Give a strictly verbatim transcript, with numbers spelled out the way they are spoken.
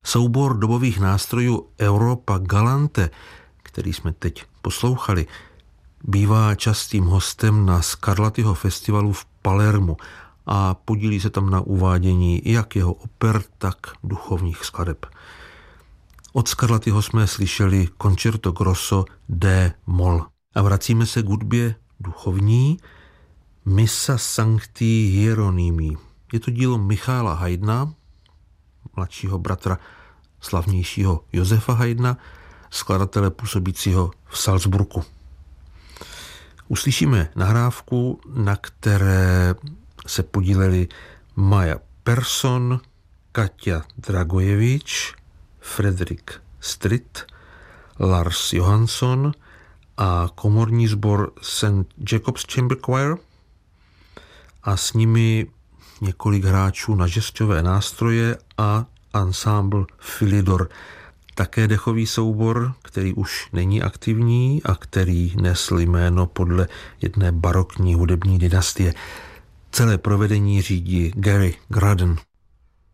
Soubor dobových nástrojů Europa Galante, který jsme teď poslouchali, bývá častým hostem na Scarlattiho festivalu v Palermu a podílí se tam na uvádění jak jeho oper, tak duchovních skladeb. Od Scarlattiho jsme slyšeli Concerto Grosso D moll. A vracíme se k hudbě duchovní. Missa Sancti Hieronymi. Je to dílo Michaela Haydna, mladšího bratra slavnějšího Josefa Haydna, skladatele působícího v Salzburgu. Uslyšíme nahrávku, na které se podíleli Maja Persson, Katia Dragojevič, Frederik Stritt, Lars Johansson a komorní sbor Saint Jacob's Chamber Choir a s nimi několik hráčů na žesťové nástroje a ensemble Philidor, také dechový soubor, který už není aktivní a který nesl jméno podle jedné barokní hudební dynastie. Celé provedení řídí Gary Graden.